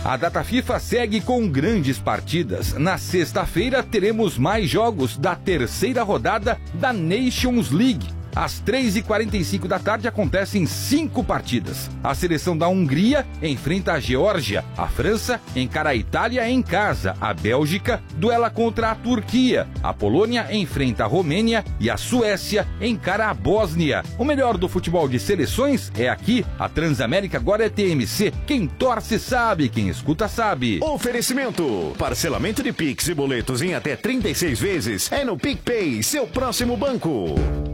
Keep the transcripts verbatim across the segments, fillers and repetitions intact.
A data FIFA segue com grandes partidas. Na sexta-feira teremos mais jogos da terceira rodada da Nations League. Às três e quarenta e cinco da tarde acontecem cinco partidas. A seleção da Hungria enfrenta a Geórgia. A França encara a Itália em casa. A Bélgica duela contra a Turquia. A Polônia enfrenta a Romênia e a Suécia encara a Bósnia. O melhor do futebol de seleções é aqui. A Transamérica agora é T M C. Quem torce sabe, quem escuta sabe. Oferecimento. Parcelamento de Pix e boletos em até trinta e seis vezes é no PicPay, seu próximo banco.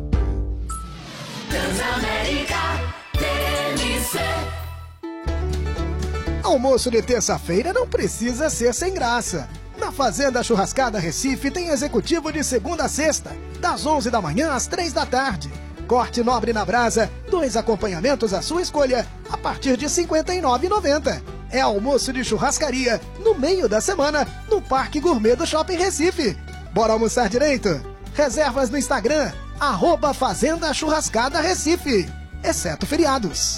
Transamérica T M C. Almoço de terça-feira não precisa ser sem graça. Na Fazenda Churrascada Recife tem executivo de segunda a sexta, das onze da manhã às três da tarde. Corte nobre na brasa, dois acompanhamentos à sua escolha, a partir de cinquenta e nove reais e noventa centavos. É almoço de churrascaria, no meio da semana, no Parque Gourmet do Shopping Recife. Bora almoçar direito? Reservas no Instagram, arroba Fazenda Churrascada Recife, exceto feriados.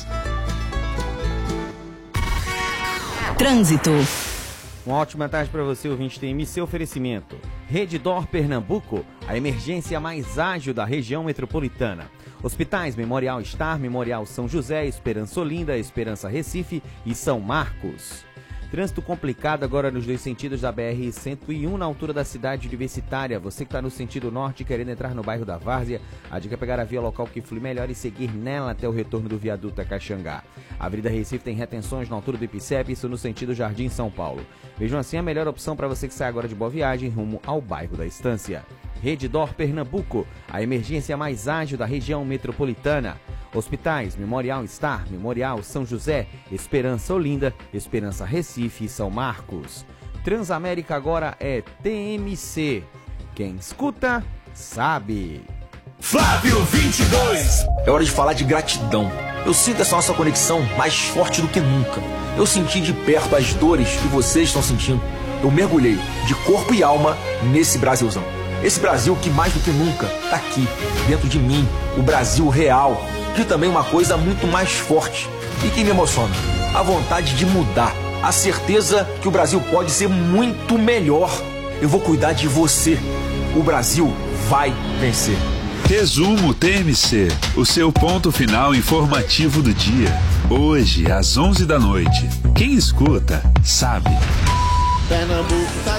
Trânsito. Uma ótima tarde para você, ouvinte T M C. Oferecimento Redditor Pernambuco, a emergência mais ágil da região metropolitana. Hospitais Memorial Star, Memorial São José, Esperança Olinda, Esperança Recife e São Marcos. Trânsito complicado agora nos dois sentidos da B R cento e um, na altura da cidade universitária. Você que está no sentido norte querendo entrar no bairro da Várzea, a dica é pegar a via local que flui melhor e seguir nela até o retorno do viaduto a Caxangá. A Avenida Recife tem retenções na altura do Ipicep, isso no sentido Jardim São Paulo. Vejam assim, a melhor opção para você que sai agora de Boa Viagem rumo ao bairro da Estância. Redditor Pernambuco, a emergência mais ágil da região metropolitana. Hospitais Memorial Star, Memorial São José, Esperança Olinda, Esperança Recife e São Marcos. Transamérica agora é T M C. Quem escuta, sabe. Flávio vinte e dois. É hora de falar de gratidão. Eu sinto essa nossa conexão mais forte do que nunca. Eu senti de perto as dores que vocês estão sentindo. Eu mergulhei de corpo e alma nesse Brasilzão. Esse Brasil que mais do que nunca está aqui, dentro de mim, o Brasil real. E também uma coisa muito mais forte e que me emociona, a vontade de mudar, a certeza que o Brasil pode ser muito melhor. Eu vou cuidar de você, o Brasil vai vencer. Resumo T M C, o seu ponto final informativo do dia, hoje às onze da noite. Quem escuta, sabe. Pernambuco tá